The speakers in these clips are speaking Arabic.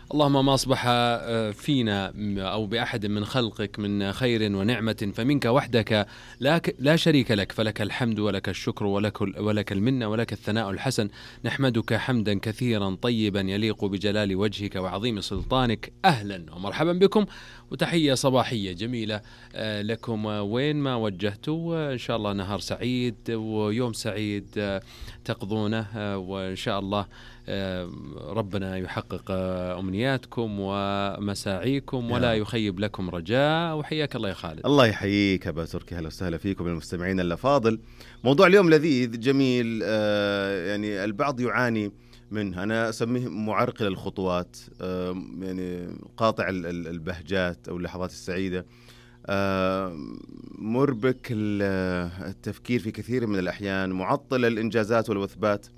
اللهم ما أصبح فينا أو بأحد من خلقك من خير ونعمة فمنك وحدك لا شريك لك، فلك الحمد ولك الشكر ولك المنة ولك الثناء الحسن. نحمدك حمدا كثيرا طيبا يليق بجلال وجهك وعظيم سلطانك. أهلا ومرحبا بكم، وتحية صباحية جميلة لكم وين ما وجهتوا. إن شاء الله نهار سعيد ويوم سعيد تقضونه، وإن شاء الله ربنا يحقق أمنياتكم ومساعيكم ولا يخيب لكم رجاء. وحياك الله يا خالد. الله يحييك أبا تركي، هلا وسهلا فيكم المستمعين الأفاضل. موضوع اليوم لذيذ جميل، يعني البعض يعاني منه، أنا أسميه معرقل الخطوات، يعني قاطع البهجات أو اللحظات السعيدة، مربك التفكير في كثير من الأحيان، معطل الإنجازات والوثبات.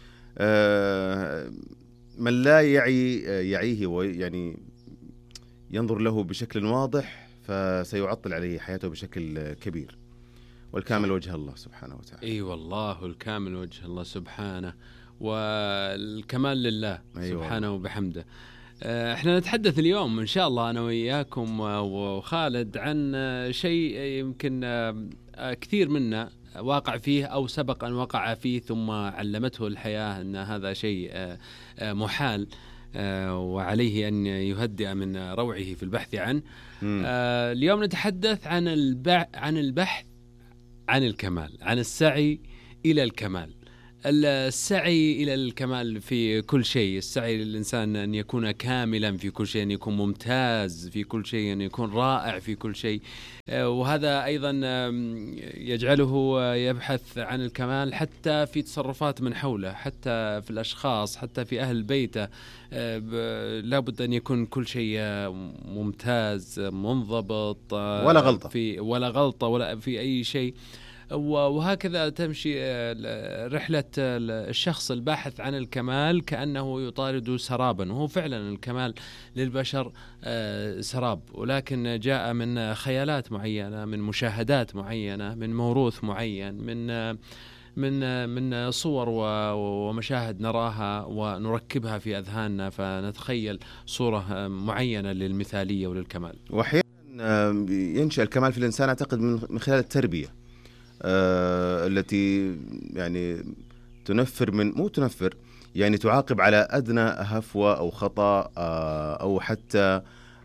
من لا يعيه ويعني ينظر له بشكل واضح فسيعطل عليه حياته بشكل كبير. والكامل وجه الله سبحانه وتعالى. اي والله الكامل وجه الله سبحانه، والكمال لله سبحانه وبحمده. احنا نتحدث اليوم ان شاء الله انا وياكم وخالد عن شيء يمكن كثير منا واقع فيه أو سبق أن وقع فيه ثم علمته الحياة أن هذا شيء محال، وعليه أن يهدئ من روعه في البحث عنه. اليوم نتحدث عن البحث عن الكمال، عن السعي إلى الكمال. السعي إلى الكمال في كل شيء، السعي للإنسان أن يكون كاملا في كل شيء، أن يكون ممتاز في كل شيء، أن يكون رائع في كل شيء. وهذا أيضا يجعله يبحث عن الكمال حتى في تصرفات من حوله، حتى في الأشخاص، حتى في أهل بيته. لابد أن يكون كل شيء ممتاز منضبط، ولا غلطة ولا في أي شيء. وهكذا تمشي رحلة الشخص الباحث عن الكمال كأنه يطارد سرابا، وهو فعلا الكمال للبشر سراب، ولكن جاء من خيالات معينة، من مشاهدات معينة، من موروث معين، من صور ومشاهد نراها ونركبها في أذهاننا فنتخيل صورة معينة للمثالية وللكمال. وأحيانا ينشأ الكمال في الإنسان أعتقد من خلال التربية التي يعني يعني تعاقب على أدنى هفوة أو خطأ، أو حتى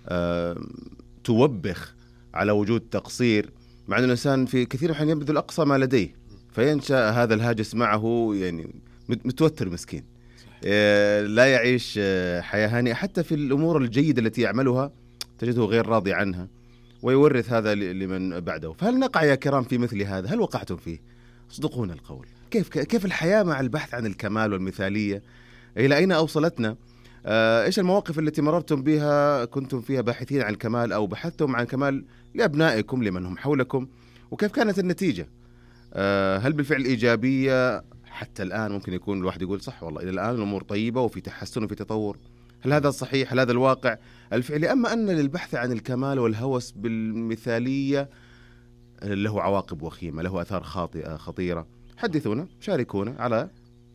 توبخ على وجود تقصير، مع أن الإنسان في كثير من الأحيان يبذل أقصى ما لديه، فينشأ هذا الهاجس معه، يعني متوتر مسكين، لا يعيش حياة هانئة حتى في الأمور الجيدة التي يعملها تجده غير راضي عنها، ويورث هذا لمن بعده. فهل نقع يا كرام في مثل هذا؟ هل وقعتم فيه؟ اصدقونا القول. كيف الحياة مع البحث عن الكمال والمثالية؟ إلى أين أوصلتنا؟ إيش المواقف التي مررتم بها كنتم فيها باحثين عن الكمال، أو بحثتم عن كمال لأبنائكم لمن هم حولكم، وكيف كانت النتيجة؟ هل بالفعل إيجابية حتى الآن؟ ممكن يكون الواحد يقول صح والله إلى الآن الأمور طيبة وفي تحسن وفي تطور. هل هذا صحيح؟ هل هذا الواقع الفعلي؟ أما أن للبحث عن الكمال والهوس بالمثالية له عواقب وخيمة، له أثار خطيرة. حدثونا، شاركونا على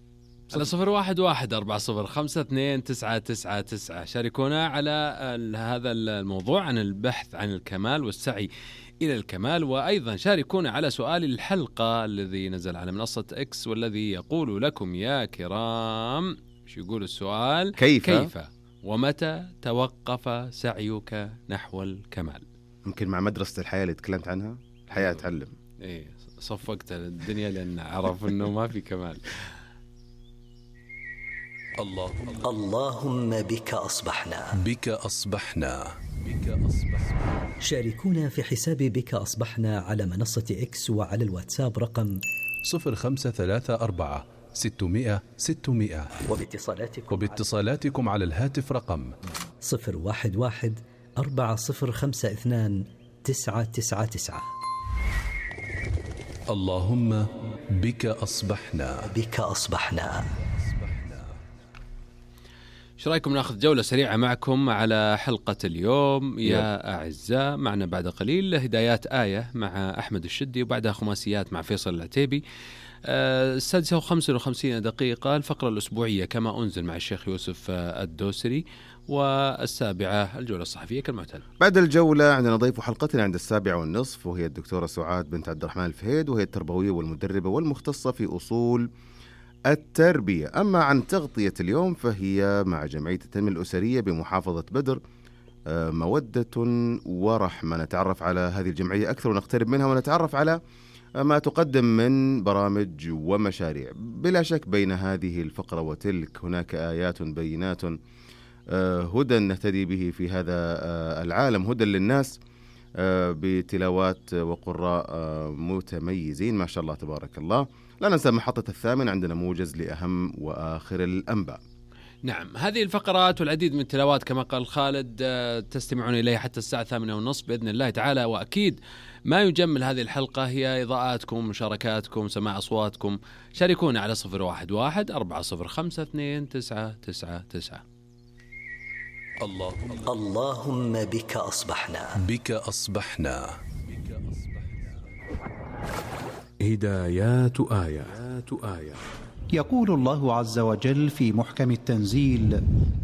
0114052999. شاركونا على هذا الموضوع عن البحث عن الكمال والسعي إلى الكمال. وأيضا شاركونا على سؤال الحلقة الذي نزل على منصة إكس، والذي يقول لكم يا كرام، شو يقول السؤال؟ كيف ومتى توقف سعيك نحو الكمال؟ يمكن مع مدرسة الحياة اللي تكلمت عنها، الحياة تعلم. إيه، صفقت الدنيا لأن عرف إنه ما في كمال. اللهم بك أصبحنا. شاركونا في حساب بك أصبحنا على منصة إكس وعلى الواتساب رقم 0534 600 600، وباتصالاتكم على الهاتف رقم 011 4052 999. اللهم بك أصبحنا. ايش رايكم ناخذ جولة سريعة معكم على حلقة اليوم يا أعزاء؟ معنا بعد قليل هدايات آية مع أحمد الشدي، وبعدها خماسيات مع فيصل العتيبي. 56 دقيقة الفقرة الأسبوعية كما أنزل مع الشيخ يوسف الدوسري، والسابعة الجولة الصحفية كالمعتاد. بعد الجولة عندنا ضيف حلقتنا عند 7:30، وهي الدكتورة سعاد بنت عبد الرحمن الفهيد، وهي التربوية والمدربة والمختصة في أصول التربية. أما عن تغطية اليوم فهي مع جمعية التنمية الأسرية بمحافظة بدر، مودة ورحمة. نتعرف على هذه الجمعية أكثر ونقترب منها ونتعرف على ما تقدم من برامج ومشاريع. بلا شك بين هذه الفقرة وتلك هناك آيات بينات، هدى نهتدي به في هذا العالم، هدى للناس، بتلاوات وقراء متميزين ما شاء الله تبارك الله. لا ننسى محطة 8 عندنا موجز لأهم وآخر الأنباء. نعم، هذه الفقرات والعديد من التلاوات كما قال خالد تستمعون إليها حتى الساعة 8:30 بإذن الله تعالى. وأكيد ما يجمل هذه الحلقة هي إضاءاتكم، مشاركاتكم، سماع أصواتكم. شاركونا على 011-405-2999. اللهم بك أصبحنا. هدايات آية. يقول الله عز وجل في محكم التنزيل: